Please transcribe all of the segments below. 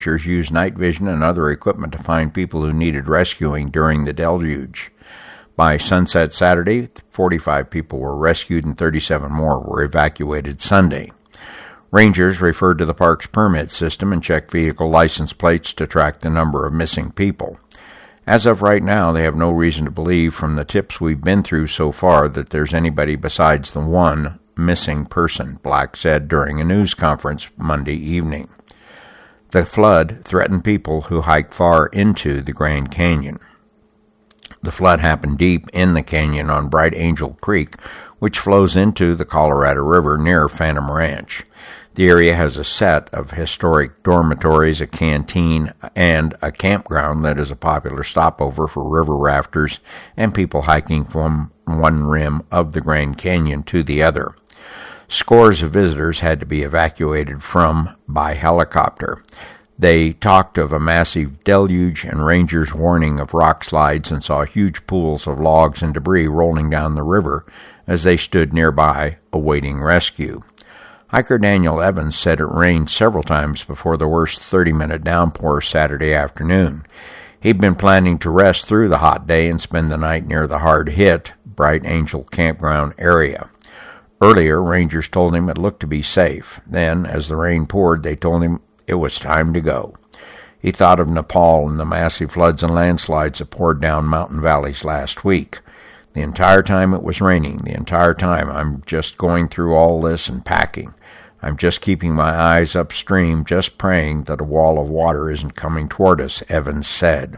Rangers used night vision and other equipment to find people who needed rescuing during the deluge. By sunset Saturday, 45 people were rescued and 37 more were evacuated Sunday. Rangers referred to the park's permit system and checked vehicle license plates to track the number of missing people. As of right now, they have no reason to believe from the tips we've been through so far that there's anybody besides the one missing person, Black said during a news conference Monday evening. The flood threatened people who hike far into the Grand Canyon. The flood happened deep in the canyon on Bright Angel Creek, which flows into the Colorado River near Phantom Ranch. The area has a set of historic dormitories, a canteen, and a campground that is a popular stopover for river rafters and people hiking from one rim of the Grand Canyon to the other. Scores of visitors had to be evacuated by helicopter. They talked of a massive deluge and rangers warning of rock slides and saw huge pools of logs and debris rolling down the river as they stood nearby awaiting rescue. Hiker Daniel Evans said it rained several times before the worst 30-minute downpour Saturday afternoon. He'd been planning to rest through the hot day and spend the night near the hard-hit Bright Angel campground area. Earlier, rangers told him it looked to be safe. Then, as the rain poured, they told him it was time to go. He thought of Nepal and the massive floods and landslides that poured down mountain valleys last week. The entire time it was raining, the entire time I'm just going through all this and packing. I'm just keeping my eyes upstream, just praying that a wall of water isn't coming toward us, Evans said.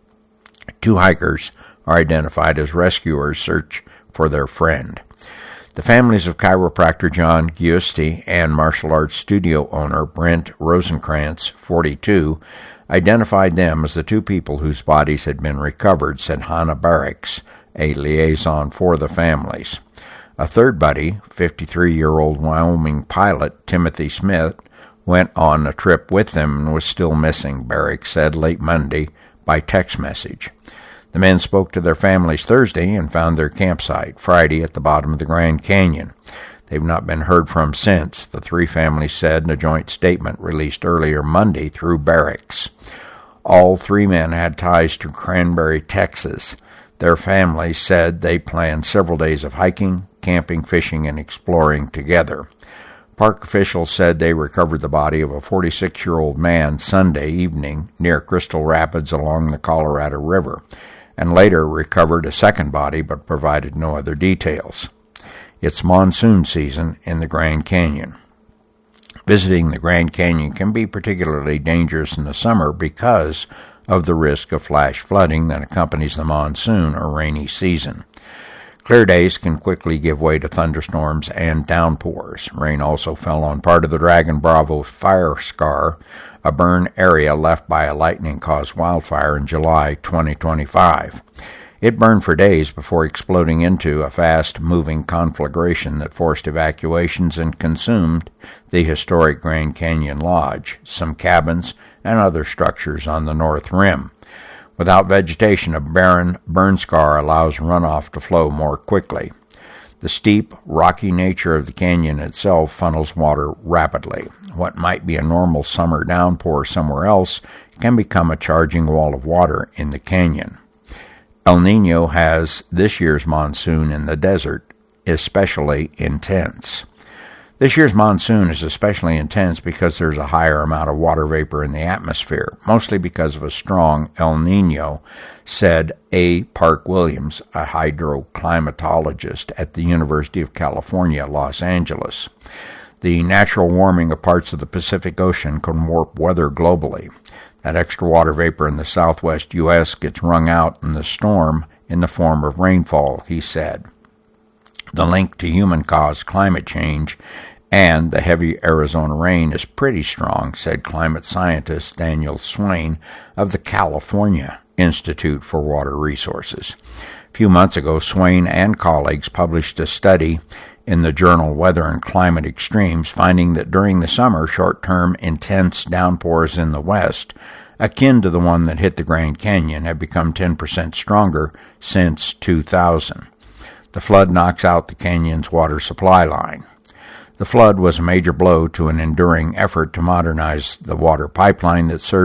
2 hikers are identified as rescuers search for their friend. The families of chiropractor John Giusti and martial arts studio owner Brent Rosenkrantz, 42, identified them as the 2 people whose bodies had been recovered, said Hannah Barracks, a liaison for the families. A third buddy, 53-year-old Wyoming pilot Timothy Smith, went on a trip with them and was still missing, Barracks said late Monday by text message. The men spoke to their families Thursday and found their campsite Friday at the bottom of the Grand Canyon. They've not been heard from since, the 3 families said in a joint statement released earlier Monday through Barracks. All 3 men had ties to Cranberry, Texas. Their families said they planned several days of hiking, camping, fishing, and exploring together. Park officials said they recovered the body of a 46-year-old man Sunday evening near Crystal Rapids along the Colorado River, and later recovered a second body but provided no other details. It's monsoon season in the Grand Canyon. Visiting the Grand Canyon can be particularly dangerous in the summer because of the risk of flash flooding that accompanies the monsoon or rainy season. Clear days can quickly give way to thunderstorms and downpours. Rain also fell on part of the Dragon Bravo fire scar, a burn area left by a lightning-caused wildfire in July 2025. It burned for days before exploding into a fast-moving conflagration that forced evacuations and consumed the historic Grand Canyon Lodge, some cabins, and other structures on the north rim. Without vegetation, a barren burn scar allows runoff to flow more quickly. The steep, rocky nature of the canyon itself funnels water rapidly. What might be a normal summer downpour somewhere else can become a charging wall of water in the canyon. El Niño has this year's monsoon in the desert especially intense. This year's monsoon is especially intense because there's a higher amount of water vapor in the atmosphere, mostly because of a strong El Niño, said A. Park Williams, a hydroclimatologist at the University of California, Los Angeles. The natural warming of parts of the Pacific Ocean can warp weather globally. That extra water vapor in the southwest U.S. gets wrung out in the storm in the form of rainfall, he said. The link to human-caused climate change and the heavy Arizona rain is pretty strong, said climate scientist Daniel Swain of the California Institute for Water Resources. A few months ago, Swain and colleagues published a study in the journal Weather and Climate Extremes, finding that during the summer, short-term intense downpours in the west, akin to the one that hit the Grand Canyon, have become 10% stronger since 2000. The flood knocks out the canyon's water supply line. The flood was a major blow to an enduring effort to modernize the water pipeline that serves